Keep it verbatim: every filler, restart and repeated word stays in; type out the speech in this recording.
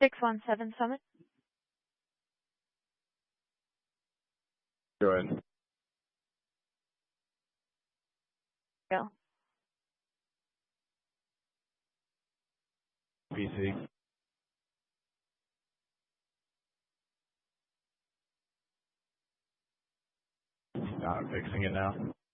six one seven Summit. Go ahead. Go. P C. Not fixing it now.